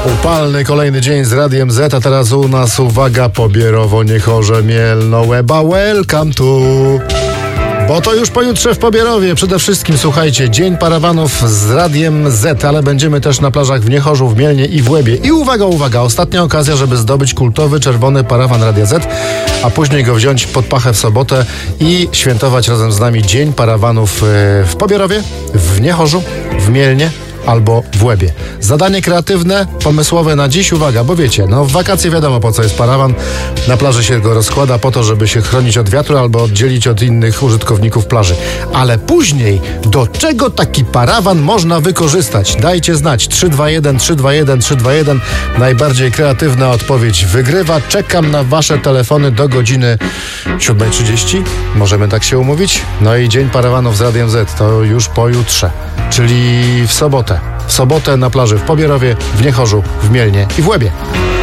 Upalny kolejny dzień z Radiem Z, a teraz u nas uwaga, Pobierowo, Niechorze, Mielno, Łeba, welcome to... Bo to już pojutrze w Pobierowie. Przede wszystkim, słuchajcie, Dzień Parawanów z Radiem Z, ale będziemy też na plażach w Niechorzu, w Mielnie i w Łebie. I uwaga, uwaga, ostatnia okazja, żeby zdobyć kultowy czerwony parawan Radia Z, a później go wziąć pod pachę w sobotę i świętować razem z nami Dzień Parawanów w Pobierowie, w Niechorzu, w Mielnie albo w Łebie. Zadanie kreatywne, pomysłowe na dziś, uwaga, bo wiecie, w wakacje wiadomo, po co jest parawan. Na plaży się go rozkłada po to, żeby się chronić od wiatru albo oddzielić od innych użytkowników plaży. Ale później, do czego taki parawan można wykorzystać? Dajcie znać. 321 321 321. Najbardziej kreatywna odpowiedź wygrywa. Czekam na wasze telefony do godziny 7:30. Możemy tak się umówić? No i Dzień Parawanów z Radiem Z to już pojutrze, czyli w sobotę. W sobotę na plaży w Pobierowie, w Niechorzu, w Mielnie i w Łebie.